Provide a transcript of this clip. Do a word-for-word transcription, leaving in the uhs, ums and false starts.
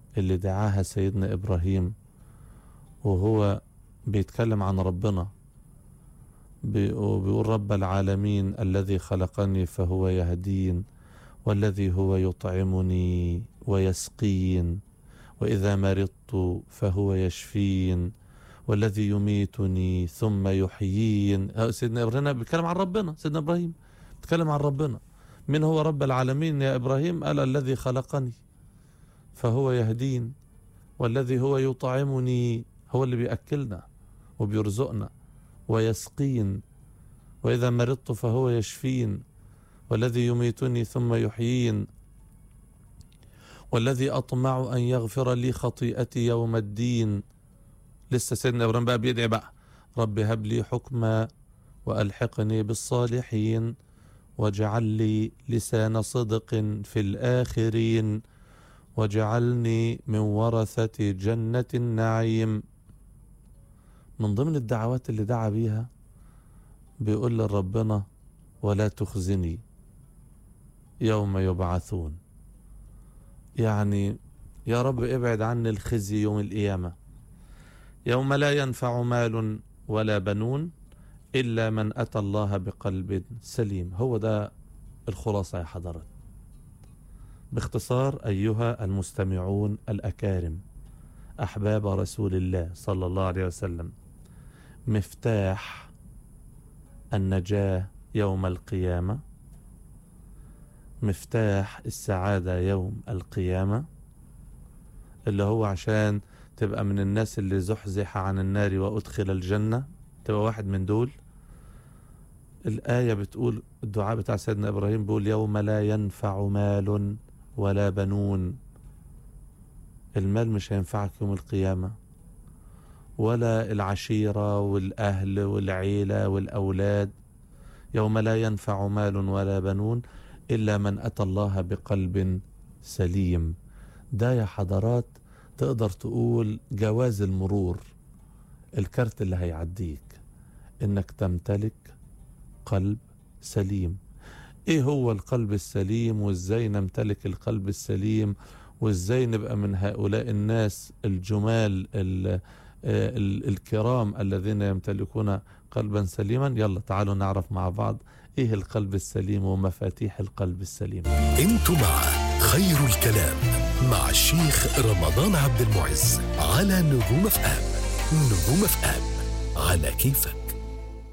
اللي دعاها سيدنا إبراهيم وهو بيتكلم عن ربنا، بيقول رب العالمين الذي خلقني فهو يهدين، والذي هو يطعمني ويسقين، وإذا مرضت فهو يشفين، والذي يميتني ثم يحيين. سيدنا إبراهيم بيتكلم عن ربنا، سيدنا إبراهيم بيتكلم عن ربنا. من هو رب العالمين يا إبراهيم؟ قال الذي خلقني فهو يهدين، والذي هو يطعمني، هو اللي بيأكلنا وبيرزقنا، ويسقين، وإذا مرضت فهو يشفين، والذي يميتني ثم يحيين، والذي أطمع أن يغفر لي خطيئتي يوم الدين. لسه سيدنا إبراهيم بقى بيدعي بقى رب هب لي حكما وألحقني بالصالحين واجعل لي لسان صدق في الآخرين واجعلني من ورثة جنة النعيم. من ضمن الدعوات اللي دعا بيها بيقول لربنا ولا تخزني يوم يبعثون، يعني يا رب ابعد عني الخزي يوم القيامة، يوم لا ينفع مال ولا بنون إلا من أتى الله بقلب سليم. هو ده الخلاصة يا حضرات. باختصار أيها المستمعون الأكارم أحباب رسول الله صلى الله عليه وسلم، مفتاح النجاة يوم القيامة، مفتاح السعادة يوم القيامة، اللي هو عشان تبقى من الناس اللي زحزح عن النار وأدخل الجنة، تبقى واحد من دول. الآية بتقول، الدعاء بتاع سيدنا إبراهيم بيقول يوم لا ينفع مال ولا بنون. المال مش هينفعك يوم القيامة، ولا العشيرة والأهل والعيلة والأولاد. يوم لا ينفع مال ولا بنون إلا من أتى الله بقلب سليم. ده يا حضرات تقدر تقول جواز المرور، الكارت اللي هيعديك إنك تمتلك قلب سليم. إيه هو القلب السليم، وإزاي نمتلك القلب السليم، وإزاي نبقى من هؤلاء الناس الجمال ال ال الكرام الذين يمتلكون قلبا سليما؟ يلا تعالوا نعرف مع بعض إيه القلب السليم ومفاتيح القلب السليم. انتوا مع خير الكلام مع الشيخ رمضان عبد المعز على نجوم اف ام. نجوم اف ام على كيفك.